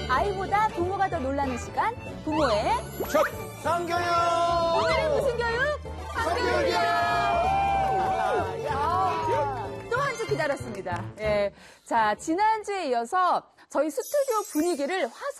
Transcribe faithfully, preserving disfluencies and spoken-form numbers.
아이보다 부모가 더 놀라는 시간, 부모의 첫 상교육! 오늘은 무슨 교육? 상교육이요! 또 한 주 기다렸습니다. 예. 자, 지난주에 이어서 저희 스튜디오 분위기를 화사